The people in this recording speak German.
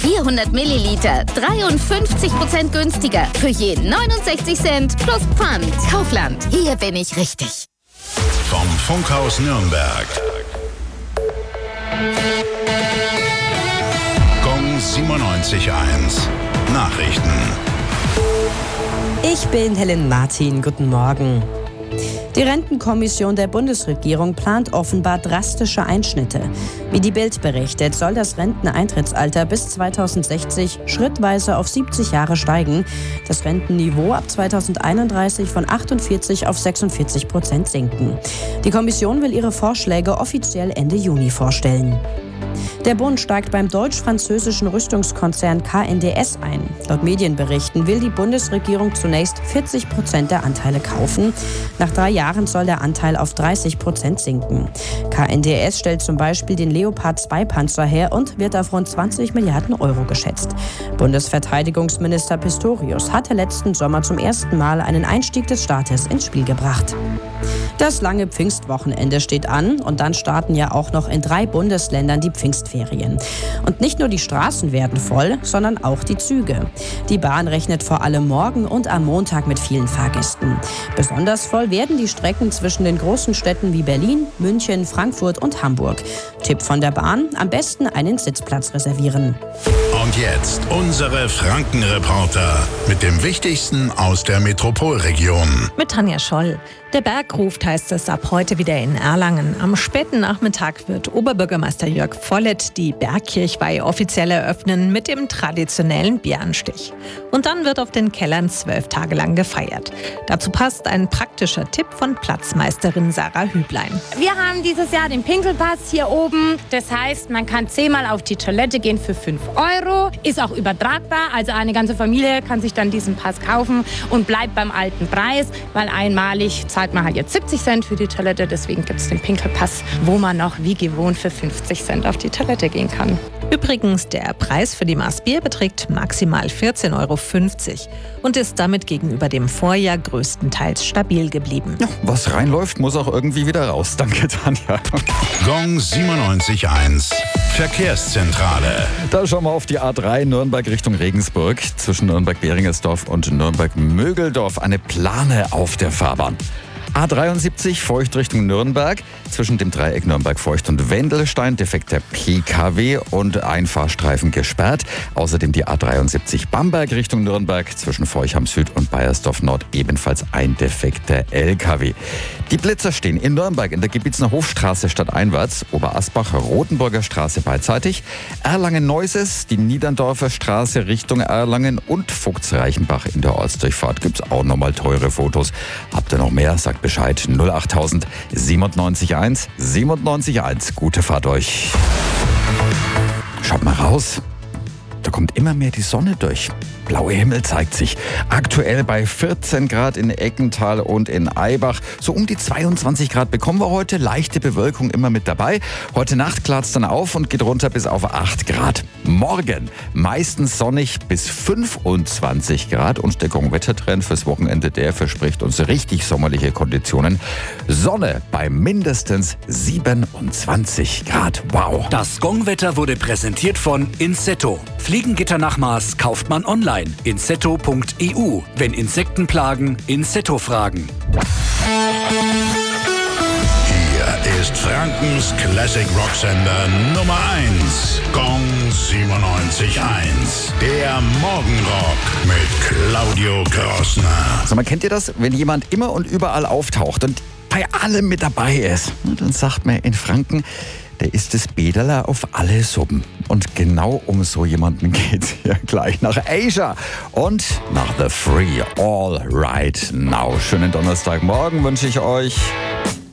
400 Milliliter, 53% günstiger. Für jeden 69 Cent plus Pfand. Kaufland, hier bin ich richtig. Vom Funkhaus Nürnberg. Gong 97.1. Nachrichten. Ich bin Helen Martin. Guten Morgen. Die Rentenkommission der Bundesregierung plant offenbar drastische Einschnitte. Wie die Bild berichtet, soll das Renteneintrittsalter bis 2060 schrittweise auf 70 Jahre steigen. Das Rentenniveau ab 2031 von 48 auf 46% sinken. Die Kommission will ihre Vorschläge offiziell Ende Juni vorstellen. Der Bund steigt beim deutsch-französischen Rüstungskonzern KNDS ein. Laut Medienberichten will die Bundesregierung zunächst 40% der Anteile kaufen. Nach 3 Jahren soll der Anteil auf 30% sinken. KNDS stellt zum Beispiel den Leopard 2 Panzer her und wird auf rund 20 Milliarden Euro geschätzt. Bundesverteidigungsminister Pistorius hatte letzten Sommer zum ersten Mal einen Einstieg des Staates ins Spiel gebracht. Das lange Pfingstwochenende steht an und dann starten ja auch noch in 3 Bundesländern die Pfingstferien. Und nicht nur die Straßen werden voll, sondern auch die Züge. Die Bahn rechnet vor allem morgen und am Montag mit vielen Fahrgästen. Besonders voll werden die Strecken zwischen den großen Städten wie Berlin, München, Frankfurt und Hamburg. Tipp von der Bahn: am besten einen Sitzplatz reservieren. Und jetzt unsere Frankenreporter mit dem Wichtigsten aus der Metropolregion. Mit Tanja Scholl. Der Berg ruft, heißt es ab heute wieder in Erlangen. Am späten Nachmittag wird Oberbürgermeister Jörg Vollett die Bergkirchweih offiziell eröffnen mit dem traditionellen Bieranstich. Und dann wird auf den Kellern 12 Tage lang gefeiert. Dazu passt ein praktischer Tipp von Platzmeisterin Sarah Hüblein. Wir haben dieses Jahr den Pinkelpass hier oben. Das heißt, man kann 10-mal auf die Toilette gehen für 5 €. Ist auch übertragbar. Also eine ganze Familie kann sich dann diesen Pass kaufen und bleibt beim alten Preis, weil einmalig zahlt man halt jetzt 70 Cent für die Toilette. Deswegen gibt es den Pinkelpass, wo man noch wie gewohnt für 50 Cent auf die Toilette gehen kann. Übrigens, der Preis für die Maß Bier beträgt maximal 14,50 € und ist damit gegenüber dem Vorjahr größtenteils stabil geblieben. Ja, was reinläuft, muss auch irgendwie wieder raus. Danke, Tanja. Gong 97.1. Verkehrszentrale. Da schauen wir auf die A3 Nürnberg Richtung Regensburg. Zwischen Nürnberg-Beringersdorf und Nürnberg-Mögeldorf eine Plane auf der Fahrbahn. A73 Feucht Richtung Nürnberg. Zwischen dem Dreieck Nürnberg-Feucht und Wendelstein defekter PKW und ein Fahrstreifen gesperrt. Außerdem die A73 Bamberg Richtung Nürnberg. Zwischen Feuchham Süd und Baiersdorf Nord ebenfalls ein defekter LKW. Die Blitzer stehen in Nürnberg in der Gebietsener Hofstraße stadteinwärts, Oberasbach, Rotenburger Straße beidseitig, Erlangen-Neuses, die Niederndorfer Straße Richtung Erlangen und Vogtsreichenbach in der Ortsdurchfahrt. Gibt's auch nochmal teure Fotos. Habt ihr noch mehr? Sagt Bescheid. 08000 97.1 97.1. Gute Fahrt euch. Schaut mal raus. Da kommt immer mehr die Sonne durch. Blauer Himmel zeigt sich. Aktuell bei 14 Grad in Eckental und in Eibach. So um die 22 Grad bekommen wir heute. Leichte Bewölkung immer mit dabei. Heute Nacht klart es dann auf und geht runter bis auf 8 Grad. Morgen meistens sonnig bis 25 Grad. Und der Gong-Wettertrend fürs Wochenende, der verspricht uns richtig sommerliche Konditionen. Sonne bei mindestens 27 Grad. Wow. Das Gong-Wetter wurde präsentiert von Insetto. Fliegengitter nach Maß kauft man online. Insetto.eu. Wenn Insekten plagen, Insetto fragen. Hier ist Frankens Classic Rocksender Nummer 1. Gong 97.1. Der Morgenrock mit Claudio Krossner. So, man kennt ihr das, wenn jemand immer und überall auftaucht und bei allem mit dabei ist? Dann sagt man in Franken, der ist das Bäderler auf alle Suppen. Und genau um so jemanden geht's hier gleich nach Asia und nach The Free All Right Now. Schönen Donnerstagmorgen wünsche ich euch.